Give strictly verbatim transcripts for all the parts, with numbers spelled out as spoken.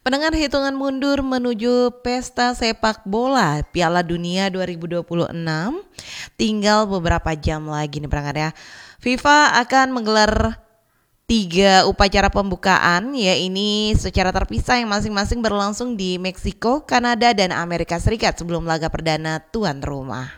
Pendengar, hitungan mundur menuju pesta sepak bola Piala Dunia dua ribu dua puluh enam tinggal beberapa jam lagi nih pendengar ya. FIFA akan menggelar tiga upacara pembukaan, ya ini secara terpisah yang masing-masing berlangsung di Meksiko, Kanada, dan Amerika Serikat sebelum laga perdana tuan rumah.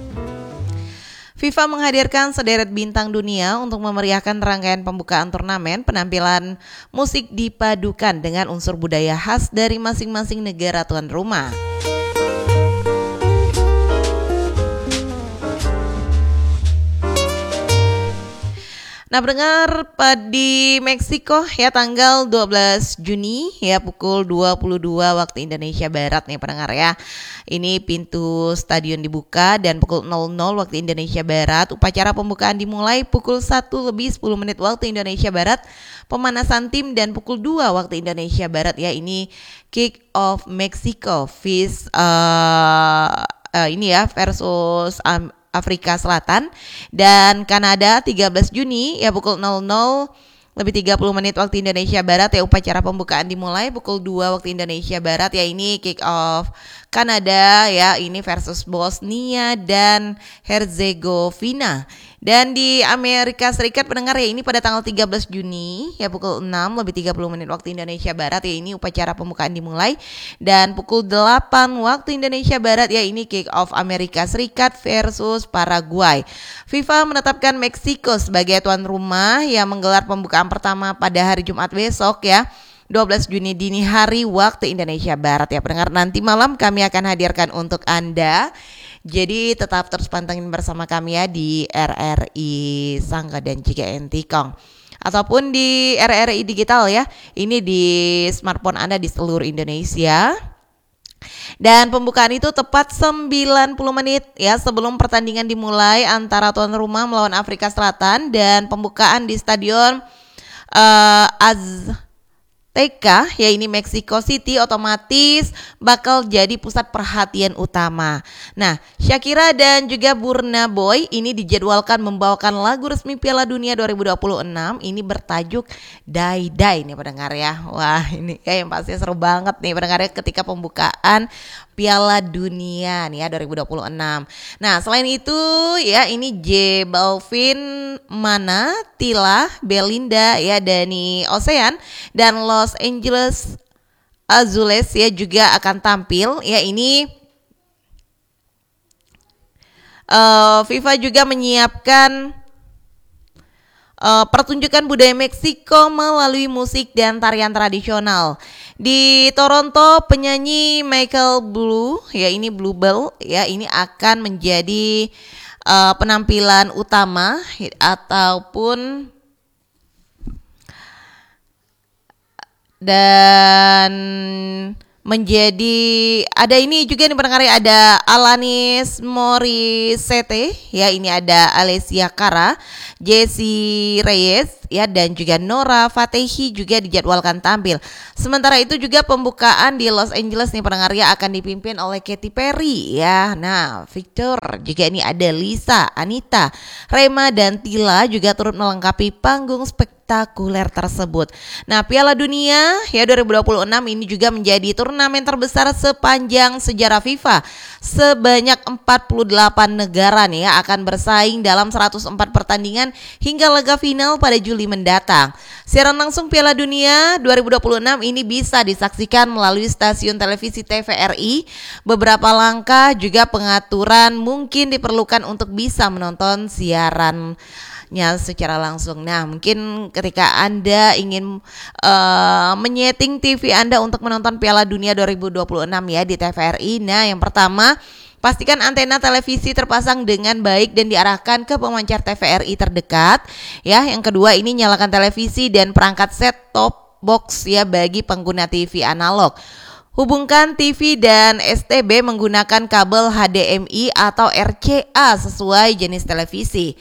FIFA menghadirkan sederet bintang dunia untuk memeriahkan rangkaian pembukaan turnamen. Penampilan musik dipadukan dengan unsur budaya khas dari masing-masing negara tuan rumah. Nah, pendengar, di Meksiko ya tanggal dua belas Juni ya pukul dua puluh dua waktu Indonesia Barat nih pendengar ya. Ini pintu stadion dibuka dan pukul nol nol waktu Indonesia Barat. Upacara pembukaan dimulai pukul satu lebih sepuluh menit waktu Indonesia Barat. Pemanasan tim dan pukul dua waktu Indonesia Barat ya. Ini kick off Meksiko vis uh, uh, ini ya versus um, Afrika Selatan dan Kanada tiga belas Juni ya pukul nol nol lebih tiga puluh menit waktu Indonesia Barat ya. Upacara pembukaan dimulai pukul dua waktu Indonesia Barat ya. Ini kick off Kanada ya, ini versus Bosnia dan Herzegovina. Dan di Amerika Serikat pendengar ya, ini pada tanggal tiga belas Juni ya pukul enam lebih tiga puluh menit waktu Indonesia Barat ya, ini upacara pembukaan dimulai. Dan pukul delapan waktu Indonesia Barat ya, ini kick off Amerika Serikat versus Paraguay. FIFA menetapkan Meksiko sebagai tuan rumah yang menggelar pembukaan pertama pada hari Jumat besok ya, dua belas Juni dini hari waktu Indonesia Barat ya pendengar. Nanti malam kami akan hadirkan untuk Anda. Jadi tetap terus pantengin bersama kami ya di R R I Sangga dan juga N T Kong ataupun di R R I Digital ya. Ini di smartphone Anda di seluruh Indonesia. Dan pembukaan itu tepat sembilan puluh menit ya sebelum pertandingan dimulai antara tuan rumah melawan Afrika Selatan, dan pembukaan di stadion uh, Az T K ya, ini Mexico City otomatis bakal jadi pusat perhatian utama. Nah, Shakira dan juga Burna Boy ini dijadwalkan membawakan lagu resmi Piala Dunia dua ribu dua puluh enam, ini bertajuk Die Die nih pendengar ya. Wah, ini kayak yang pasti seru banget nih pendengar ya ketika pembukaan Piala Dunia nih ya dua ribu dua puluh enam. Nah, selain itu ya ini J Balvin, Mana, Tila, Belinda ya, Dani Ocean dan Los Angeles Azules ya juga akan tampil ya. Ini uh, FIFA juga menyiapkan uh, pertunjukan budaya Meksiko melalui musik dan tarian tradisional. Di Toronto, penyanyi Michael Blue ya, ini Bluebell ya, ini akan menjadi uh, penampilan utama ataupun dan menjadi ada ini juga nih pendengar, ada Alanis Morissette ya, ini ada Alessia Cara, Jessie Reyes ya, dan juga Nora Fatehi juga dijadwalkan tampil. Sementara itu juga pembukaan di Los Angeles nih pendengar ya akan dipimpin oleh Katy Perry ya. Nah, Victor juga ini ada Lisa, Anita, Rema dan Tila juga turut melengkapi panggung spektakuler tersebut. Nah, Piala Dunia ya dua ribu dua puluh enam ini juga menjadi turnamen terbesar sepanjang sejarah FIFA. Sebanyak empat puluh delapan negara nih ya akan bersaing dalam seratus empat pertandingan hingga laga final pada Juli mendatang. Siaran langsung Piala Dunia dua ribu dua puluh enam ini bisa disaksikan melalui stasiun televisi T V R I. Beberapa langkah juga pengaturan mungkin diperlukan untuk bisa menonton siarannya secara langsung. Nah, mungkin ketika Anda ingin uh, menyeting T V Anda untuk menonton Piala Dunia dua ribu dua puluh enam ya di T V R I. Nah, yang pertama, pastikan antena televisi terpasang dengan baik dan diarahkan ke pemancar T V R I terdekat. Ya, yang kedua ini nyalakan televisi dan perangkat set-top box ya bagi pengguna T V analog. Hubungkan T V dan S T B menggunakan kabel H D M I atau R C A sesuai jenis televisi.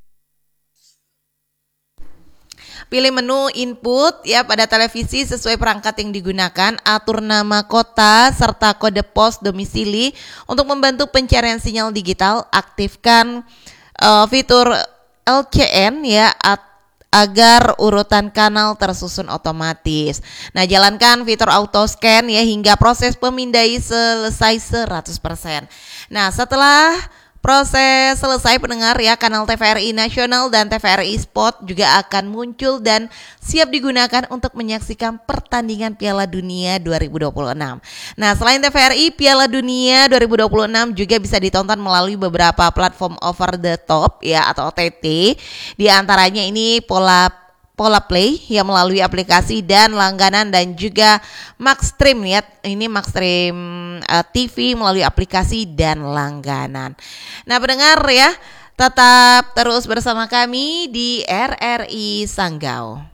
Pilih menu input ya pada televisi sesuai perangkat yang digunakan, atur nama kota serta kode pos domisili untuk membantu pencarian sinyal digital. Aktifkan uh, fitur L C N ya agar urutan kanal tersusun otomatis. Nah, jalankan fitur auto scan ya hingga proses pemindai selesai seratus persen. Nah, setelah proses selesai pendengar ya, kanal T V R I Nasional dan T V R I Sport juga akan muncul dan siap digunakan untuk menyaksikan pertandingan Piala Dunia dua ribu dua puluh enam. Nah, selain T V R I, Piala Dunia dua ribu dua puluh enam juga bisa ditonton melalui beberapa platform over the top ya atau O T T. Di antaranya ini Pola Pola Play yang melalui aplikasi dan langganan, dan juga Maxstream ya. Ini Maxstream uh, T V melalui aplikasi dan langganan. Nah, pendengar ya, tetap terus bersama kami di R R I Sanggau.